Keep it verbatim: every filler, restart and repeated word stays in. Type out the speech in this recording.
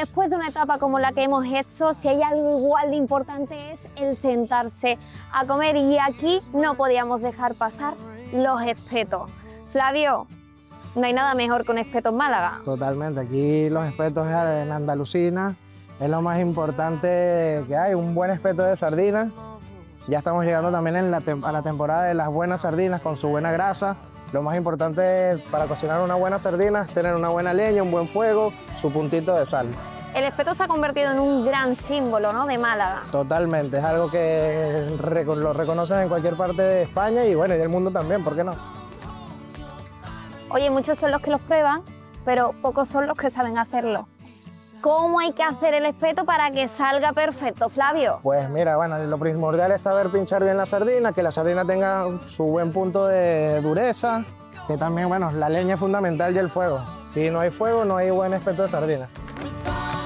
después de una etapa como la que hemos hecho, si hay algo igual de importante es el sentarse a comer, y aquí no podíamos dejar pasar los espetos. Flavio, no hay nada mejor que un espeto en Málaga. Totalmente, aquí los espetos en Andalucía es lo más importante que hay, un buen espeto de sardinas. Ya estamos llegando también en la a la temporada de las buenas sardinas con su buena grasa. Lo más importante para cocinar una buena sardina es tener una buena leña, un buen fuego, su puntito de sal. El espeto se ha convertido en un gran símbolo, ¿no?, de Málaga. Totalmente, es algo que lo reconocen en cualquier parte de España y bueno, y del mundo también, ¿por qué no? Oye, muchos son los que los prueban, pero pocos son los que saben hacerlo. ¿Cómo hay que hacer el espeto para que salga perfecto, Flavio? Pues mira, bueno, lo primordial es saber pinchar bien la sardina, que la sardina tenga su buen punto de dureza, que también, bueno, la leña es fundamental y el fuego. Si no hay fuego, no hay buen espeto de sardina.